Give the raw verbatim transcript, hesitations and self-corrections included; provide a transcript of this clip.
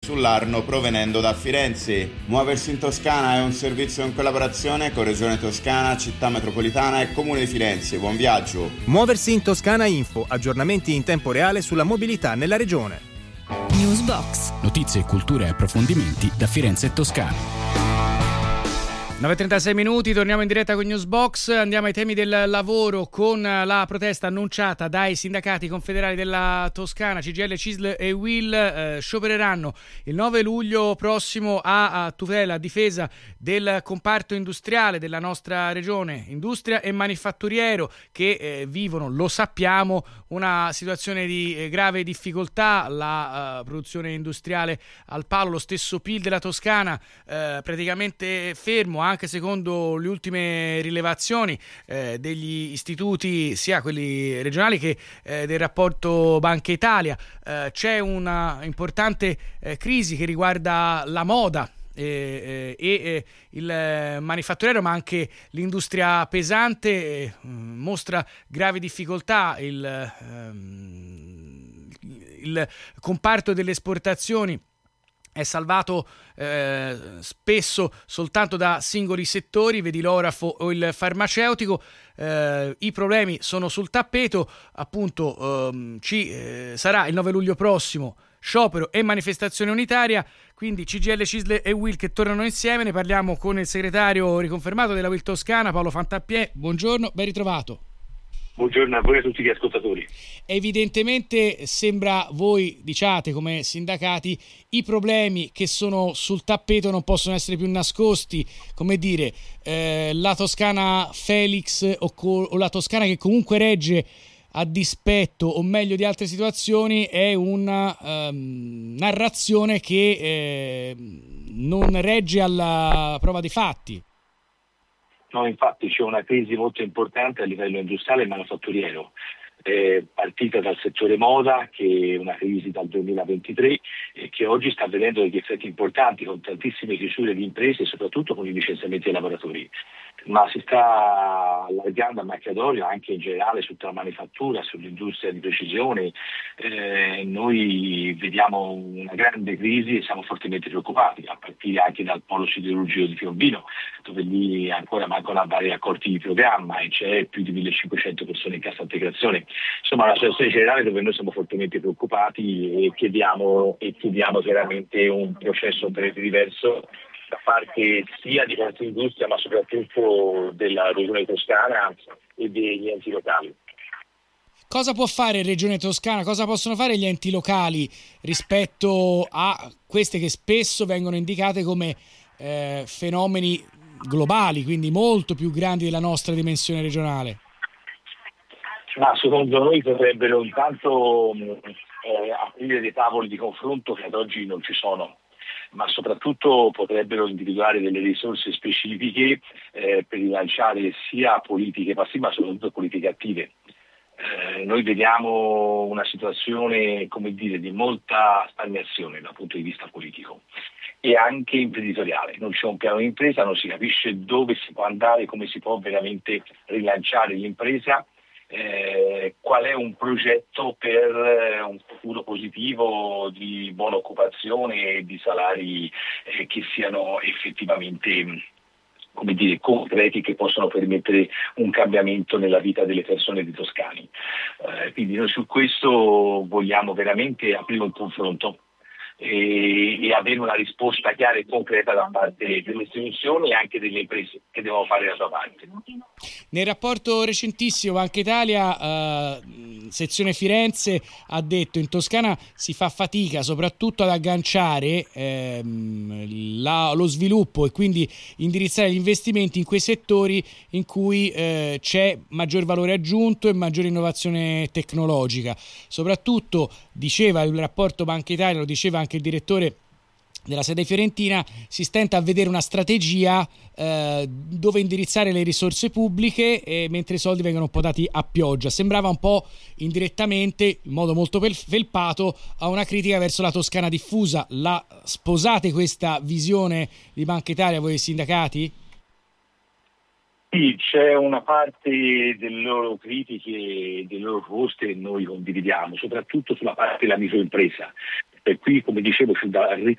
sull'Arno provenendo da Firenze. Muoversi in Toscana è un servizio in collaborazione con Regione Toscana, Città Metropolitana e Comune di Firenze. Buon viaggio! Muoversi in Toscana Info, aggiornamenti in tempo reale sulla mobilità nella regione. Newsbox. Notizie, cultura e approfondimenti da Firenze e Toscana. nove e trentasei minuti, torniamo in diretta con Newsbox, andiamo ai temi del lavoro con la protesta annunciata dai sindacati confederali della Toscana, C G I L, C I S L e U I L, eh, sciopereranno il nove luglio prossimo a, a tutela, a difesa del comparto industriale della nostra regione, industria e manifatturiero, che eh, vivono, lo sappiamo, una situazione di eh, grave difficoltà, la eh, produzione industriale al palo, lo stesso P I L della Toscana eh, praticamente fermo, anche secondo le ultime rilevazioni eh, degli istituti, sia quelli regionali che eh, del rapporto Banca Italia. Eh, c'è una importante eh, crisi che riguarda la moda e, e, e il manifatturiero, ma anche l'industria pesante eh, mostra gravi difficoltà. Il, ehm, il comparto delle esportazioni è salvato eh, spesso soltanto da singoli settori, vedi l'orafo o il farmaceutico. Eh, i problemi sono sul tappeto, appunto ehm, ci eh, sarà il nove luglio prossimo sciopero e manifestazione unitaria, quindi C G I L, C I S L e U I L che tornano insieme. Ne parliamo con il segretario riconfermato della U I L Toscana, Paolo Fantapiè. Buongiorno, ben ritrovato. Buongiorno a voi e a tutti gli ascoltatori. Evidentemente sembra, voi diciate come sindacati, i problemi che sono sul tappeto non possono essere più nascosti, come dire, eh, la Toscana Felix o, co- o la Toscana che comunque regge a dispetto o meglio di altre situazioni è una um, narrazione che eh, non regge alla prova dei fatti. No, infatti c'è una crisi molto importante a livello industriale e manifatturiero, eh, partita dal settore moda, che è una crisi dal duemilaventitré e che oggi sta avvenendo degli effetti importanti con tantissime chiusure di imprese e soprattutto con i licenziamenti dei lavoratori. Ma si sta allargando a macchia d'olio anche in generale su tutta la manifattura, sull'industria di precisione. Eh, noi vediamo una grande crisi e siamo fortemente preoccupati, a partire anche dal polo siderurgico di Piombino, dove lì ancora mancano vari accordi di programma e c'è più di millecinquecento persone in cassa integrazione. Insomma, una situazione generale dove noi siamo fortemente preoccupati e chiediamo, e chiediamo chiaramente un processo un po' diverso da parte sia di Confindustria ma soprattutto della Regione Toscana e degli enti locali. Cosa può fare Regione Toscana, cosa possono fare gli enti locali rispetto a queste che spesso vengono indicate come eh, fenomeni globali, quindi molto più grandi della nostra dimensione regionale? Ma secondo noi potrebbero intanto eh, aprire dei tavoli di confronto che ad oggi non ci sono, ma soprattutto potrebbero individuare delle risorse specifiche eh, per rilanciare sia politiche passive ma soprattutto politiche attive. Eh, noi vediamo una situazione, come dire, di molta stagnazione dal punto di vista politico e anche imprenditoriale. Non c'è un piano di impresa, non si capisce dove si può andare, come si può veramente rilanciare l'impresa. Eh, qual è un progetto per eh, un futuro positivo di buona occupazione e di salari eh, che siano effettivamente, come dire, concreti, che possono permettere un cambiamento nella vita delle persone di Toscani. Eh, quindi noi su questo vogliamo veramente aprire un confronto e, e avere una risposta chiara e concreta da parte delle istituzioni e anche delle imprese che devono fare la sua parte. Nel rapporto recentissimo Banca Italia, eh, sezione Firenze, ha detto in Toscana si fa fatica soprattutto ad agganciare ehm, la, lo sviluppo e quindi indirizzare gli investimenti in quei settori in cui eh, c'è maggior valore aggiunto e maggiore innovazione tecnologica. Soprattutto, diceva il rapporto Banca Italia, lo diceva anche il direttore della sede fiorentina, si stenta a vedere una strategia eh, dove indirizzare le risorse pubbliche eh, mentre i soldi vengono un po' dati a pioggia. Sembrava un po' indirettamente, in modo molto felpato, a una critica verso la Toscana diffusa. La sposate questa visione di Banca Italia, voi sindacati? Sì, c'è una parte delle loro critiche, delle loro proposte che noi condividiamo, soprattutto sulla parte della microimpresa. Per cui, come dicevo, da